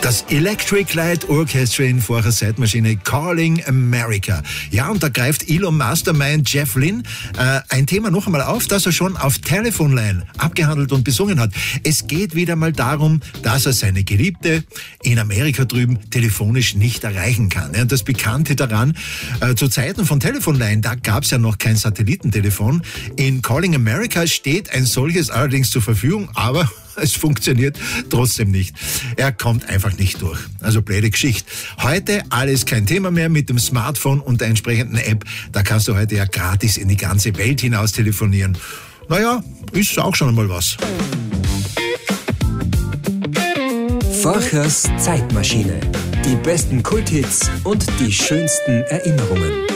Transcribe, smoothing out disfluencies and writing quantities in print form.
Das Electric Light Orchestra in vorher Zeitmaschine Calling America. Ja, und da greift Elon Mastermind Jeff Lynne ein Thema noch einmal auf, das er schon auf Telephone Line abgehandelt und besungen hat. Es geht wieder mal darum, dass er seine Geliebte in Amerika drüben telefonisch nicht erreichen kann. Ja, und das Bekannte daran, zu Zeiten von Telephone Line, da gab es ja noch kein Satellitentelefon. In Calling America steht ein solches allerdings zur Verfügung, aber es funktioniert trotzdem nicht. Er kommt einfach nicht durch. Also blöde Geschichte. Heute alles kein Thema mehr mit dem Smartphone und der entsprechenden App. Da kannst du heute ja gratis in die ganze Welt hinaus telefonieren. Naja, ist auch schon einmal was. Forchers Zeitmaschine. Die besten Kulthits und die schönsten Erinnerungen.